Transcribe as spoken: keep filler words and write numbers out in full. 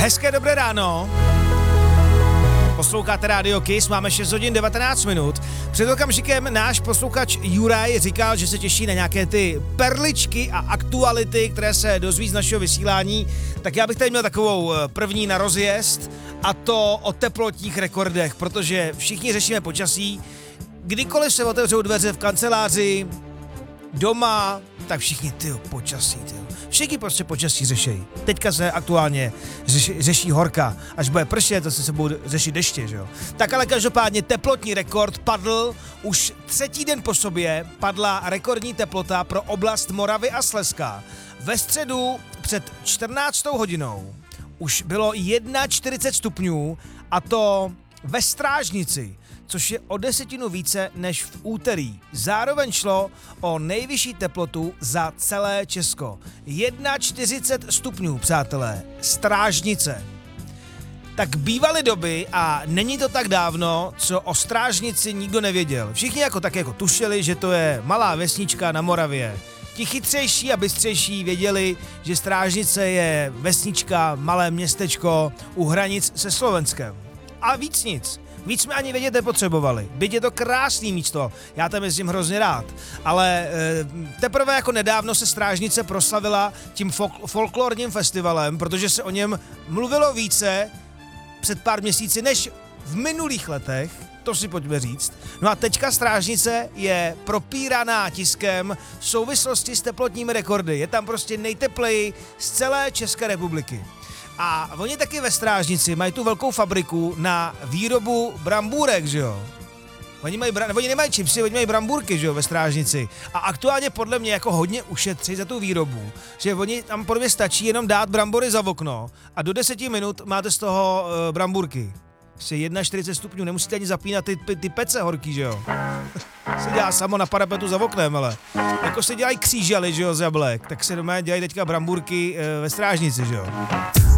Hezké dobré ráno. Posloucháte Radio Kiss, máme šest hodin devatenáct minut. Před okamžikem náš posluchač Juraj říkal, že se těší na nějaké ty perličky a aktuality, které se dozví z našeho vysílání. Tak já bych tady měl takovou první na rozjezd, a to o teplotních rekordech, protože všichni řešíme počasí. Kdykoliv se otevřou dveře v kanceláři, doma, tak všichni, tyjo, počasí, tyjo. Všichni prostě počasí řešejí. Teďka se aktuálně řeši, řeší horka. Až bude pršet, to se budou řešit deště, že jo. Tak ale každopádně teplotní rekord padl už třetí den po sobě, padla rekordní teplota pro oblast Moravy a Slezska. Ve středu před čtrnáctou hodinou už bylo čtyřicet jedna stupňů, a to ve Strážnici, což je o desetinu více než v úterý. Zároveň šlo o nejvyšší teplotu za celé Česko. čtyřicet jedna stupňů, přátelé. Strážnice. Tak bývaly doby, a není to tak dávno, co o Strážnici nikdo nevěděl. Všichni jako tak jako tušili, že to je malá vesnička na Moravě. Ti chytřejší a bystřejší věděli, že Strážnice je vesnička, malé městečko u hranic se Slovenskem. A víc nic. Víc jsme ani vědět nepotřebovali. Byť je to krásný místo, já tam jezdím hrozně rád. Ale e, teprve jako nedávno se Strážnice proslavila tím fol- folklorním festivalem, protože se o něm mluvilo více před pár měsíci než v minulých letech, to si pojďme říct. No a teďka Strážnice je propíraná tiskem v souvislosti s teplotními rekordy. Je tam prostě nejtepleji z celé České republiky. A oni taky ve Strážnici mají tu velkou fabriku na výrobu brambůrek, že jo? Oni, mají, oni nemají čipsy, oni mají brambůrky, že jo, ve Strážnici. A aktuálně podle mě jako hodně ušetří za tu výrobu, že oni tam podle mě stačí jenom dát brambory za okno a do deseti minut máte z toho uh, brambůrky. čtyřicet jedna stupňů, nemusíte ani zapínat ty, ty pece horký, že jo? Se dělá samo na parapetu za oknem, ale jako se dělají křížaly, že jo, z jablek, tak se doma dělají teďka brambůrky uh, ve Strážnici, že jo?